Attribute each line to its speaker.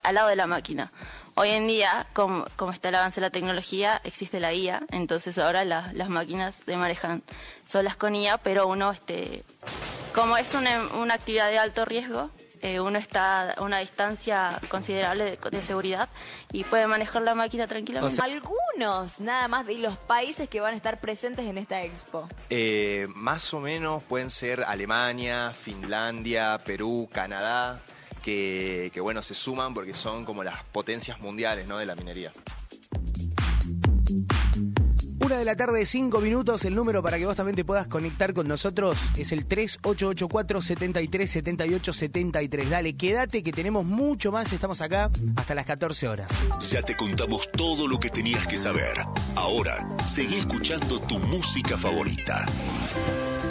Speaker 1: al lado de la máquina. Hoy en día, como está el avance de la tecnología, existe la IA, entonces ahora las máquinas se manejan solas con IA, pero uno, como es una actividad de alto riesgo, uno está a una distancia considerable de seguridad y puede manejar la máquina tranquilamente.
Speaker 2: Algunos, nada más, de los países que van a estar presentes en esta expo.
Speaker 3: Más o menos pueden ser Alemania, Finlandia, Perú, Canadá, que bueno, se suman porque son como las potencias mundiales, ¿no?, de la minería.
Speaker 4: 1:05 p.m, el número para que vos también te puedas conectar con nosotros es el 3884-737873. Dale, quédate que tenemos mucho más, estamos acá hasta las 14 horas.
Speaker 5: Ya te contamos todo lo que tenías que saber. Ahora, seguí escuchando tu música favorita.